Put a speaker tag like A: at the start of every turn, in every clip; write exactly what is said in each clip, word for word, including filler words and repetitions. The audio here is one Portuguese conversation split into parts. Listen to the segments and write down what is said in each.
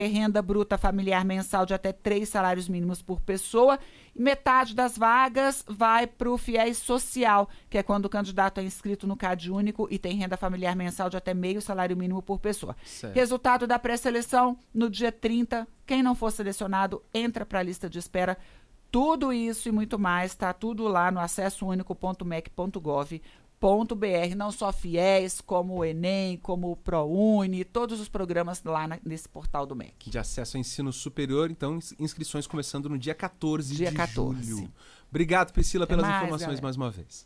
A: renda bruta familiar mensal de até três salários mínimos por pessoa, e metade das vagas vai para o FIES social, que é quando o candidato é inscrito no CadÚnico e tem renda familiar mensal de até meio salário mínimo por pessoa. Certo. Resultado da pré-seleção, no dia trinta, quem não for selecionado entra para a lista de espera. Tudo isso e muito mais, está tudo lá no acesso único ponto mec ponto gov ponto br, não só FIES, como o Enem, como o ProUni, todos os programas lá na, nesse portal do M E C.
B: De acesso ao ensino superior, então, inscrições começando no dia quatorze
A: dia
B: de
A: quatorze.
B: julho. Obrigado, Priscila,
A: Até
B: pelas
A: mais,
B: informações
A: galera.
B: mais uma vez.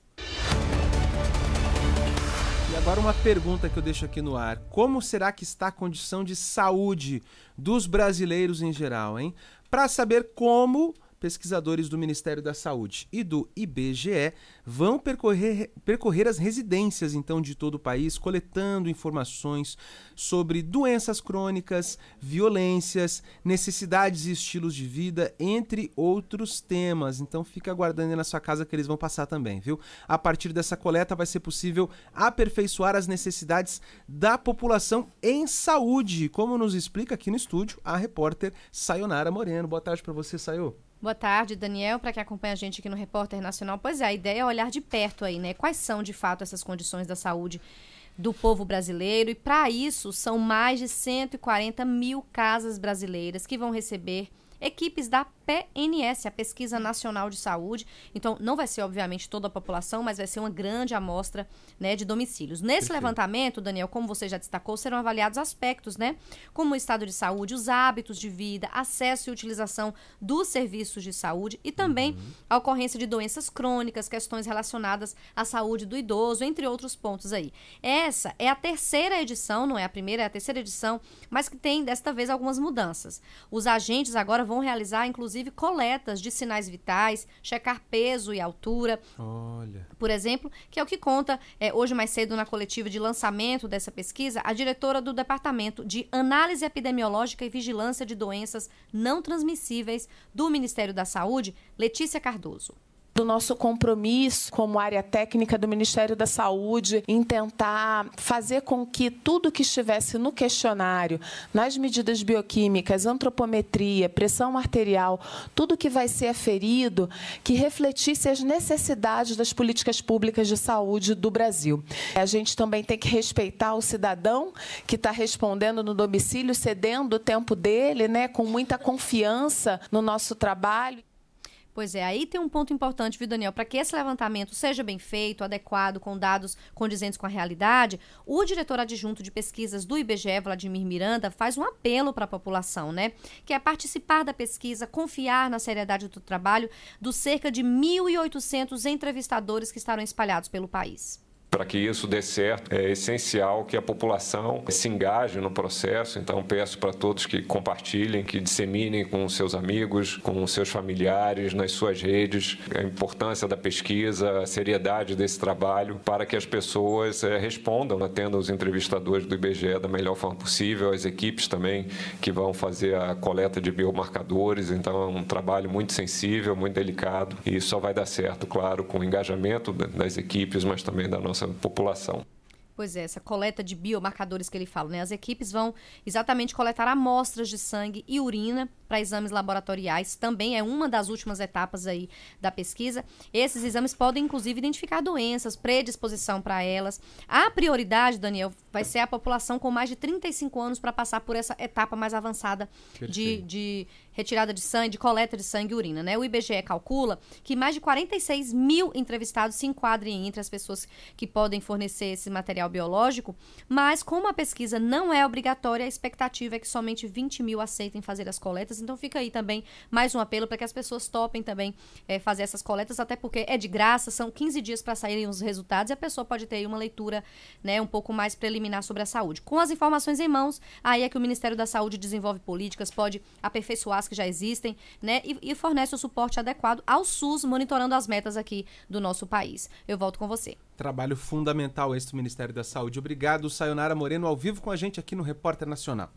B: E agora uma pergunta que eu deixo aqui no ar. Como será que está a condição de saúde dos brasileiros em geral, hein? Para saber como, pesquisadores do Ministério da Saúde e do I B G E vão percorrer, percorrer as residências, então, de todo o país, coletando informações sobre doenças crônicas, violências, necessidades e estilos de vida, entre outros temas. Então, fica aguardando aí na sua casa que eles vão passar também, viu? A partir dessa coleta vai ser possível aperfeiçoar as necessidades da população em saúde, como nos explica aqui no estúdio a repórter Sayonara Moreno. Boa tarde para você, Sayo.
C: Boa tarde, Daniel, para quem acompanha a gente aqui no Repórter Nacional. Pois é, a ideia é olhar de perto aí, né? Quais são, de fato, essas condições da saúde do povo brasileiro? E, para isso, são mais de cento e quarenta mil casas brasileiras que vão receber equipes da P N S, a Pesquisa Nacional de Saúde. Então, não vai ser, obviamente, toda a população, mas vai ser uma grande amostra, né, de domicílios. Nesse Perfeito. levantamento, Daniel, como você já destacou, serão avaliados aspectos, né, como o estado de saúde, os hábitos de vida, acesso e utilização dos serviços de saúde e também uhum. a ocorrência de doenças crônicas, questões relacionadas à saúde do idoso, entre outros pontos aí. Essa é a terceira edição, não é a primeira, é a terceira edição, mas que tem, desta vez, algumas mudanças. Os agentes agora vão realizar, inclusive, coletas de sinais vitais, checar peso e altura.
B: Olha.
C: Por exemplo, que é o que conta é, hoje mais cedo na coletiva de lançamento dessa pesquisa, a diretora do Departamento de Análise Epidemiológica e Vigilância de Doenças Não Transmissíveis do Ministério da Saúde, Letícia Cardoso.
D: Do nosso compromisso como área técnica do Ministério da Saúde em tentar fazer com que tudo que estivesse no questionário, nas medidas bioquímicas, antropometria, pressão arterial, tudo que vai ser aferido, que refletisse as necessidades das políticas públicas de saúde do Brasil. A gente também tem que respeitar o cidadão que está respondendo no domicílio, cedendo o tempo dele, né, com muita confiança no nosso trabalho.
C: Pois é, aí tem um ponto importante, viu, Daniel? Para que esse levantamento seja bem feito, adequado, com dados condizentes com a realidade, o diretor adjunto de pesquisas do I B G E, Vladimir Miranda, faz um apelo para a população, né? Que é participar da pesquisa, confiar na seriedade do trabalho dos cerca de mil e oitocentos entrevistadores que estarão espalhados pelo país.
E: Para que isso dê certo, é essencial que a população se engaje no processo. Então, peço para todos que compartilhem, que disseminem com seus amigos, com seus familiares, nas suas redes, a importância da pesquisa, a seriedade desse trabalho, para que as pessoas é, respondam, né, tendo os entrevistadores do I B G E da melhor forma possível, as equipes também que vão fazer a coleta de biomarcadores. Então, é um trabalho muito sensível, muito delicado, e só vai dar certo, claro, com o engajamento das equipes, mas também da nossa população.
C: Pois é, essa coleta de biomarcadores que ele fala, né? As equipes vão exatamente coletar amostras de sangue e urina para exames laboratoriais. Também é uma das últimas etapas aí da pesquisa. Esses exames podem, inclusive, identificar doenças, predisposição para elas. A prioridade, Daniel, vai ser a população com mais de trinta e cinco anos para passar por essa etapa mais avançada de, de retirada de sangue, de coleta de sangue e urina, né? O I B G E calcula que mais de quarenta e seis mil entrevistados se enquadrem entre as pessoas que podem fornecer esse material biológico, mas como a pesquisa não é obrigatória, a expectativa é que somente vinte mil aceitem fazer as coletas. Então fica aí também mais um apelo para que as pessoas topem também é, fazer essas coletas, até porque é de graça, são quinze dias para saírem os resultados e a pessoa pode ter aí uma leitura, né, um pouco mais preliminar sobre a saúde. Com as informações em mãos, aí é que o Ministério da Saúde desenvolve políticas, pode aperfeiçoar as que já existem, né, e, e fornece o suporte adequado ao SUS, monitorando as metas aqui do nosso país. Eu volto com você.
B: Trabalho fundamental esse do Ministério da Saúde. Obrigado, Sayonara Moreno, ao vivo com a gente aqui no Repórter Nacional.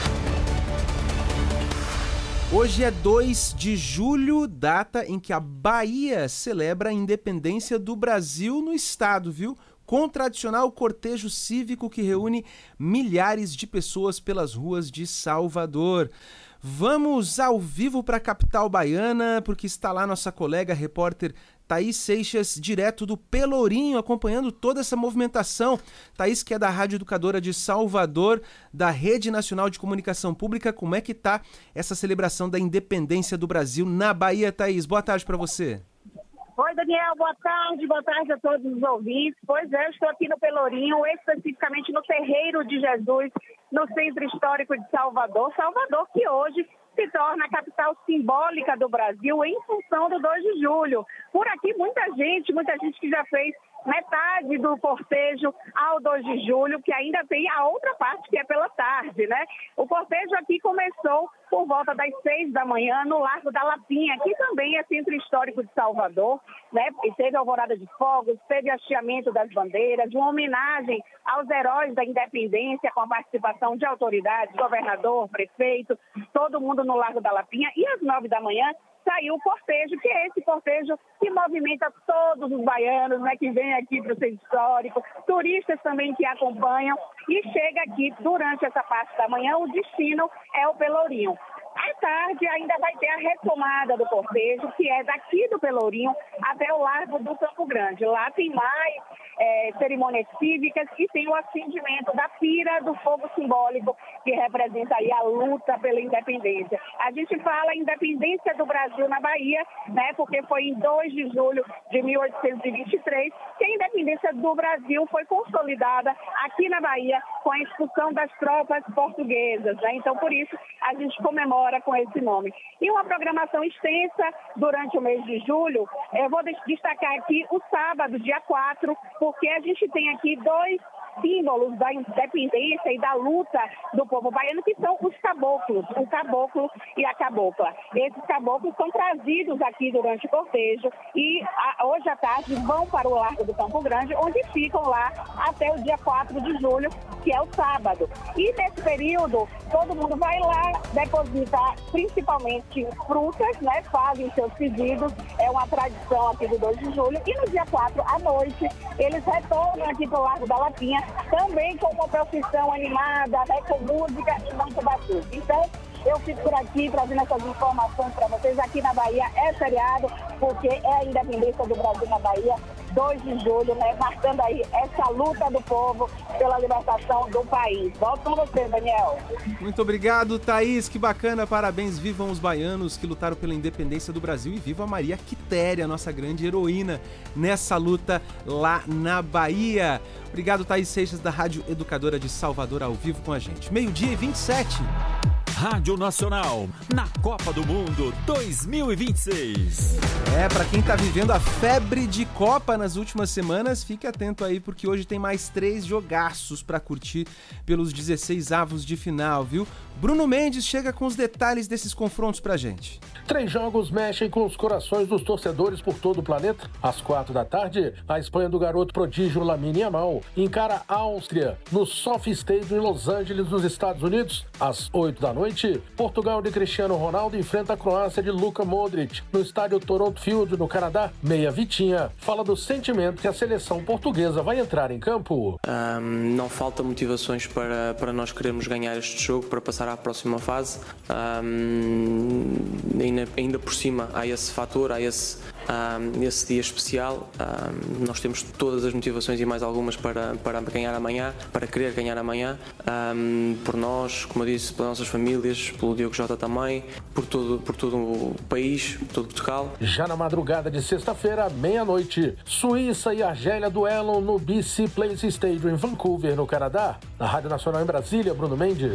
B: Hoje é dois de julho, data em que a Bahia celebra a independência do Brasil no estado, viu? com o tradicional cortejo cívico que reúne milhares de pessoas pelas ruas de Salvador. Vamos ao vivo para a capital baiana, porque está lá nossa colega repórter Thaís Seixas, direto do Pelourinho, acompanhando toda essa movimentação. Thaís, que é da Rádio Educadora de Salvador, da Rede Nacional de Comunicação Pública, como é que está essa celebração da independência do Brasil na Bahia, Thaís? Boa tarde para você.
F: Oi, Daniel, boa tarde, boa tarde a todos os ouvintes. Pois é, eu estou aqui no Pelourinho, especificamente no Terreiro de Jesus, no Centro Histórico de Salvador. Salvador, que hoje se torna a capital simbólica do Brasil em função do dois de julho. Por aqui, muita gente, muita gente que já fez metade do cortejo ao dois de julho, que ainda tem a outra parte que é pela tarde, né? O cortejo aqui começou por volta das seis da manhã no Largo da Lapinha, que também é centro histórico de Salvador, né? E teve alvorada de fogos, teve hasteamento das bandeiras, uma homenagem aos heróis da independência com a participação de autoridades, governador, prefeito, todo mundo no Largo da Lapinha. E às nove da manhã saiu o cortejo, que é esse cortejo que movimenta todos os baianos, né, que vêm aqui para o centro histórico, turistas também que acompanham, e chega aqui durante essa parte da manhã. O destino é o Pelourinho. À tarde ainda vai ter a retomada do cortejo, que é daqui do Pelourinho até o Largo do Campo Grande. Lá tem mais é, cerimônias cívicas e tem o acendimento da pira do fogo simbólico, que representa aí a luta pela independência. A gente fala independência do Brasil na Bahia, né, porque foi em dois de julho de mil oitocentos e vinte e três que a independência do Brasil foi consolidada aqui na Bahia com a expulsão das tropas portuguesas, né? Então, por isso, a gente comemora com esse nome. E uma programação extensa durante o mês de julho. Eu vou destacar aqui o sábado, dia quatro, porque a gente tem aqui dois símbolos da independência e da luta do povo baiano, que são os caboclos, o caboclo e a cabocla. Esses caboclos são trazidos aqui durante o cortejo e a, hoje à tarde vão para o Largo do Campo Grande, onde ficam lá até o dia quatro de julho, que é o sábado. E nesse período, todo mundo vai lá depositar principalmente frutas, né? Fazem seus pedidos, é uma tradição aqui do dois de julho. E no dia quatro, à noite, eles retornam aqui para o Largo da Lapinha, também com uma procissão animada, né, com música e muito batuque. Então, eu fico por aqui trazendo essas informações para vocês. Aqui na Bahia é feriado, porque é a independência do Brasil na Bahia, dois de julho, né, marcando aí essa luta do povo pela libertação do país. Volto com você, Daniel.
B: Muito obrigado, Thaís, que bacana, parabéns, vivam os baianos que lutaram pela independência do Brasil e viva a Maria Quitéria, nossa grande heroína nessa luta lá na Bahia. Obrigado, Thaís Seixas, da Rádio Educadora de Salvador, ao vivo com a gente. Meio-dia e vinte e sete.
G: Rádio Nacional, na Copa do Mundo dois mil e vinte e seis.
B: É, pra quem tá vivendo a febre de Copa nas últimas semanas, fique atento aí, porque hoje tem mais três jogaços pra curtir pelos dezesseis avos de final, viu? Bruno Mendes chega com os detalhes desses confrontos pra gente.
H: Três jogos mexem com os corações dos torcedores por todo o planeta. Às quatro da tarde, a Espanha do garoto prodígio Lamine Yamal encara a Áustria no Sophie Stadium em Los Angeles, nos Estados Unidos. Às oito da noite, Portugal de Cristiano Ronaldo enfrenta a Croácia de Luka Modric no estádio Toronto Field, no Canadá. Meia Vitinha fala do sentimento que a seleção portuguesa vai entrar em campo.
I: Um, não falta motivações para, para nós querermos ganhar este jogo, para passar à próxima fase. Um, ainda, ainda por cima há esse fator, há esse, um, esse dia especial. Um, nós temos todas as motivações e mais algumas para, para ganhar amanhã, para querer ganhar amanhã, um, por nós, como eu disse, pelas nossas famílias, pelo Diogo Jota também, por todo, por todo o país, por todo Portugal.
H: Já na madrugada de sexta-feira, meia-noite, Suíça e Argélia duelam no B C Place Stadium em Vancouver, no Canadá. Na Rádio Nacional em Brasília, Bruno Mendes.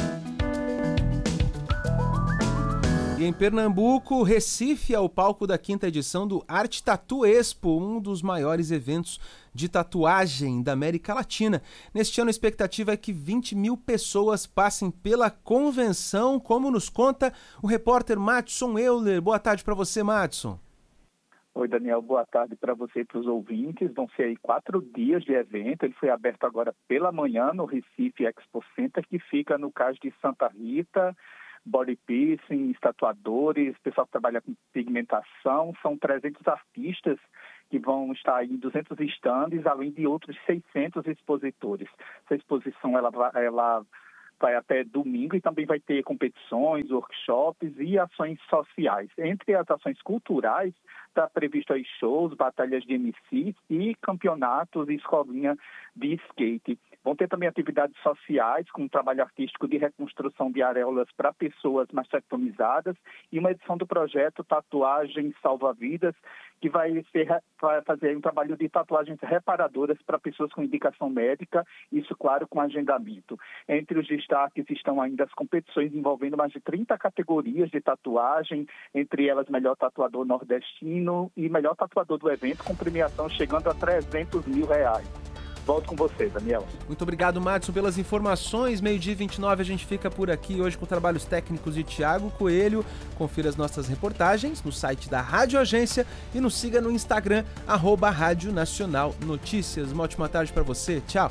B: E em Pernambuco, Recife é o palco da quinta edição do Arte Tattoo Expo, um dos maiores eventos de tatuagem da América Latina. Neste ano, a expectativa é que vinte mil pessoas passem pela convenção, como nos conta o repórter Madson Euler. Boa tarde para você, Madson.
J: Oi, Daniel. Boa tarde para você e para os ouvintes. Vão ser aí quatro dias de evento. Ele foi aberto agora pela manhã no Recife Expo Center, que fica no Cais de Santa Rita. Body piercing, estatuadores, pessoal que trabalha com pigmentação. São trezentos artistas que vão estar em duzentos estandes, além de outros seiscentos expositores. Essa exposição ela, ela vai até domingo e também vai ter competições, workshops e ações sociais. Entre as ações culturais, está previsto aí shows, batalhas de M Cs e campeonatos e escolinha de skate. Vão ter também atividades sociais, com um trabalho artístico de reconstrução de areolas para pessoas mastectomizadas e uma edição do projeto Tatuagem Salva Vidas, que vai, ser, vai fazer um trabalho de tatuagens reparadoras para pessoas com indicação médica, isso, claro, com agendamento. Entre os destaques estão ainda as competições envolvendo mais de trinta categorias de tatuagem, entre elas melhor tatuador nordestino e melhor tatuador do evento, com premiação chegando a trezentos mil reais. Volto com você, Daniel.
B: Muito obrigado, Madison, pelas informações. Meio-dia e vinte e nove, a gente fica por aqui hoje com trabalhos técnicos de Tiago Coelho. Confira as nossas reportagens no site da Rádio Agência e nos siga no Instagram, arroba Rádio Nacional Notícias. Uma ótima tarde para você. Tchau.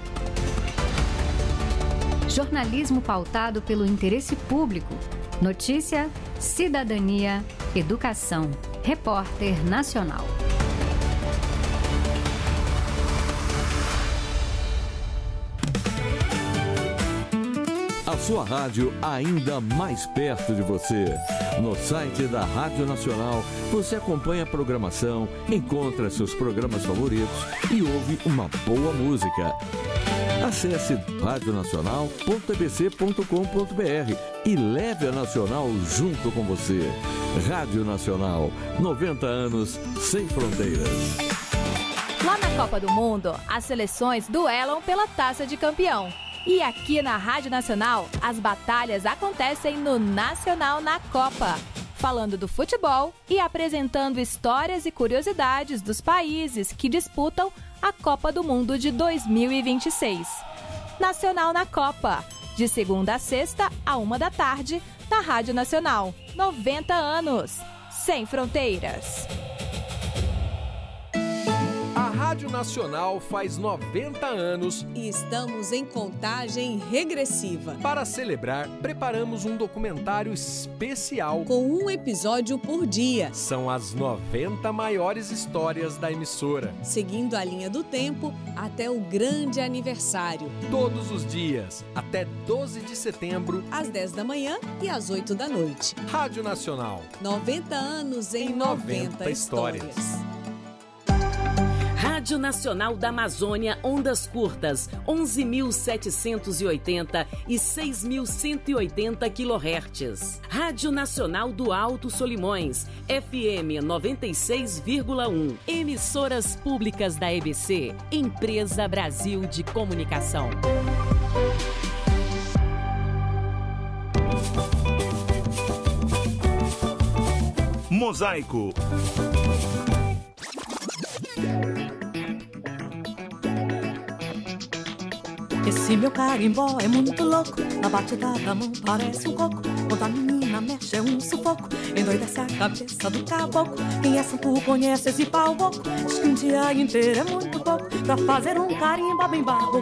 K: Jornalismo pautado pelo interesse público. Notícia, cidadania, educação. Repórter Nacional.
L: A sua rádio ainda mais perto de você. No site da Rádio Nacional, você acompanha a programação, encontra seus programas favoritos e ouve uma boa música. Acesse rádio nacional ponto e b c ponto com ponto b r e leve a Nacional junto com você. Rádio Nacional, noventa anos sem fronteiras.
M: Lá na Copa do Mundo, as seleções duelam pela Taça de Campeão. E aqui na Rádio Nacional, as batalhas acontecem no Nacional na Copa, falando do futebol e apresentando histórias e curiosidades dos países que disputam a Copa do Mundo de dois mil e vinte e seis. Nacional na Copa, de segunda a sexta, a uma da tarde, na Rádio Nacional. noventa anos, sem fronteiras.
N: A Rádio Nacional faz noventa anos
O: e estamos em contagem regressiva.
N: Para celebrar, preparamos um documentário especial
O: com um episódio por dia.
N: São as noventa maiores histórias da emissora,
O: seguindo a linha do tempo até o grande aniversário.
N: Todos os dias, até doze de setembro,
O: às dez da manhã e às oito da noite.
N: Rádio Nacional.
O: noventa anos em noventa histórias.
P: Rádio Nacional da Amazônia, ondas curtas, onze mil setecentos e oitenta e seis mil cento e oitenta quilohertz. Rádio Nacional do Alto Solimões, F M noventa e seis vírgula um. Emissoras públicas da E B C, Empresa Brasil de Comunicação.
Q: Mosaico.
R: Esse meu carimbó é muito louco, na batida da mão parece um coco. Quando a menina mexe é um sufoco, endoidece a cabeça do caboclo. Quem é santo conhece esse pau boco, diz que um dia inteiro é muito pouco pra fazer um carimbo bem bago.